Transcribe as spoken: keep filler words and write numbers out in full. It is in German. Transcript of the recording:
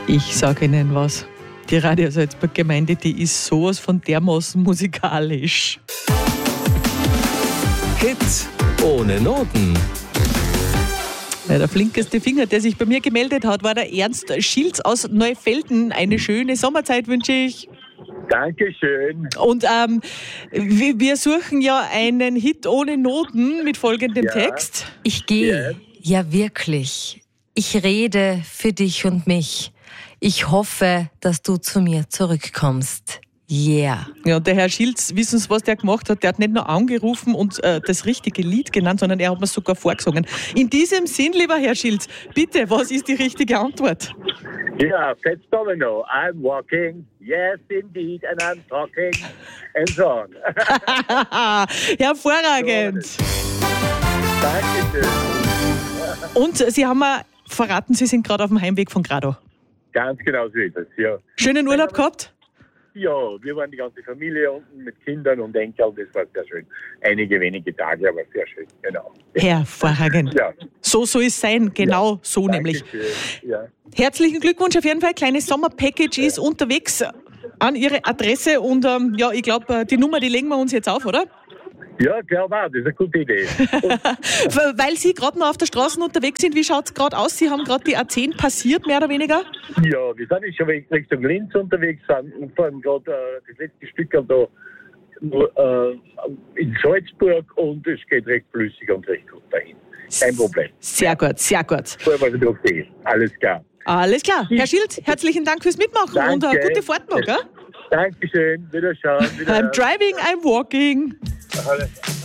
Ich sage Ihnen was. Die Radio Salzburg-Gemeinde, die ist sowas von dermaßen musikalisch. Hit ohne Noten. Ja, der flinkeste Finger, der sich bei mir gemeldet hat, war der Ernst Schilz aus Neufelden. Eine schöne Sommerzeit wünsche ich. Dankeschön. Und ähm, wir, wir suchen ja einen Hit ohne Noten mit folgendem Ja. Text. Ich gehe, Ja. ja wirklich. Ich rede für dich und mich. Ich hoffe, dass du zu mir zurückkommst. Yeah. Ja, und der Herr Schilz, wissen Sie, was der gemacht hat? Der hat nicht nur angerufen und äh, das richtige Lied genannt, sondern er hat mir sogar vorgesungen. In diesem Sinn, lieber Herr Schilz, bitte, was ist die richtige Antwort? Ja, Fats Domino. I'm walking, yes indeed, and I'm talking, and so on. Hervorragend. Dankeschön. Und Sie haben mir verraten, Sie sind gerade auf dem Heimweg von Grado. Ganz genau so ist es, ja. Schönen Urlaub gehabt? Ja, wir waren die ganze Familie unten mit Kindern und Enkeln, das war sehr schön. Einige wenige Tage, aber sehr schön, genau. Hervorragend. Ja. So soll es sein, genau Ja, so nämlich. Dankeschön. Ja. Herzlichen Glückwunsch auf jeden Fall. Kleines Sommerpackage ist unterwegs an Ihre Adresse und ähm, ja, ich glaube, die Nummer, die legen wir uns jetzt auf, oder? Ja, glaube auch, das ist eine gute Idee. Weil Sie gerade noch auf der Straße unterwegs sind, wie schaut es gerade aus? Sie haben gerade die A zehn passiert, mehr oder weniger? Ja, wir sind jetzt schon Richtung Linz unterwegs, sind fahren gerade äh, das letzte Stück da äh, in Salzburg und es geht recht flüssig und recht gut dahin. Kein Problem. Sehr gut, sehr gut. Vor allem, also durch alles klar. Alles klar. Herr Schilz, herzlichen Dank fürs Mitmachen und eine Danke. gute Fahrt noch, gell? Dankeschön, wiederschauen. I'm driving, I'm walking. Alles.